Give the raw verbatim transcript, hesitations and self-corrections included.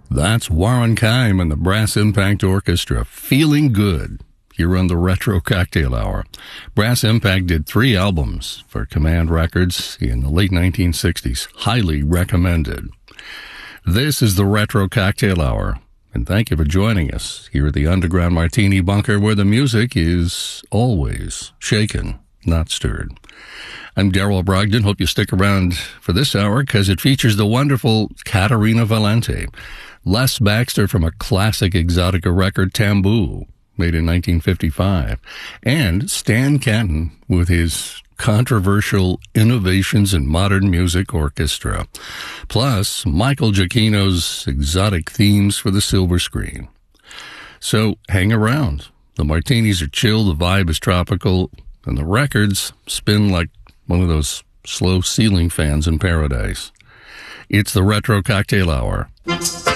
That's Warren Keim and the Brass Impact Orchestra, Feeling Good, here on the Retro Cocktail Hour. Brass Impact did three albums for Command Records in the late nineteen sixties. Highly recommended. This is the Retro Cocktail Hour, and thank you for joining us here at the Underground Martini Bunker, where the music is always shaken, not stirred. I'm Daryl Brogdon. Hope you stick around for this hour because it features the wonderful Caterina Valente, Les Baxter from a classic Exotica record, Tamboo, made in nineteen fifty-five, and Stan Kenton with his controversial Innovations in Modern Music Orchestra, plus Michael Giacchino's exotic themes for the silver screen. So hang around. The martinis are chill, the vibe is tropical, and the records spin like one of those slow ceiling fans in paradise. It's the Retro Cocktail Hour.